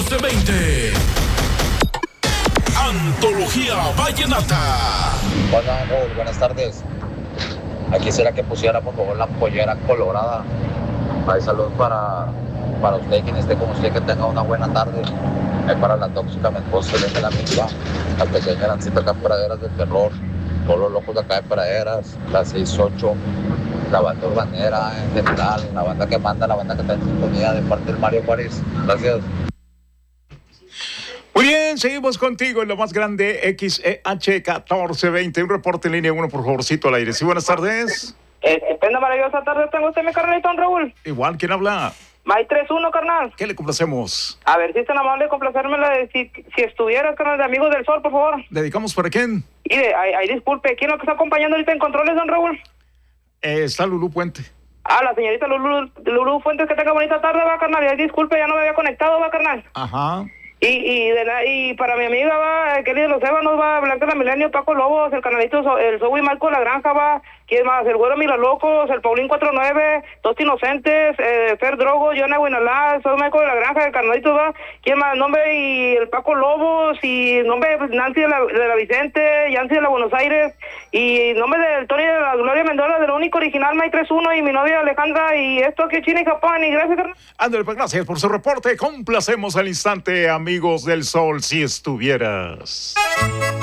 1420. Antología Vallenata. Hola, Raúl, buenas tardes. Aquí quisiera que pusiera por favor la pollera colorada. Hay salud para usted, quien esté con usted, que tenga una buena tarde. Para la tóxica, mi esposa, de la misma, la pequeña Lancita acá en Praderas del Terror, todos los locos de acá en Praderas, la 6-8, la banda urbanera en general, la banda que manda, la banda que está en sintonía de parte del Mario Juárez. Gracias. Muy bien, seguimos contigo en lo más grande, XEH 1420. Un reporte en línea 1, por favorcito, al aire. Sí, buenas tardes. Estupenda, maravillosa tarde. ¿Tengo usted mi carnalito, don Raúl? Igual, ¿quién habla? May 3-1, carnal. ¿Qué le complacemos? A ver, si es tan amable de complacérmela de si estuviera, carnal, de Amigos del Sol, por favor. ¿Dedicamos para quién? Y disculpe, ¿quién es lo que está acompañando ahorita en controles, don Raúl? Está Lulú Puente. La señorita Lulú Fuentes, que tenga bonita tarde, va, carnal. Y disculpe, ya no me había conectado, va, carnal. Ajá. Y para mi amiga va, Kelly de los Ébanos, va, Blanca la Milenio, Paco Lobos, el canalito, el Zoe Marco La Granja, va, ¿quién más? El Güero Mira Locos, el Paulín 49, Dos Inocentes, Fer Drogo, Yona Guinalá, el Zoe Marco de La Granja, el canalito, va, ¿quién más? Nombre, y el Paco Lobos, y nombre, Nancy de la Vicente, Yancy de la Buenos Aires, y nombre del Tony de la Gloria Mendoza, del único original, May 31, y mi novia Alejandra, y esto aquí China y Japón, y gracias, carnal. Ándale, pues gracias por su reporte. Complacemos al instante, amigos del Sol, si estuvieras.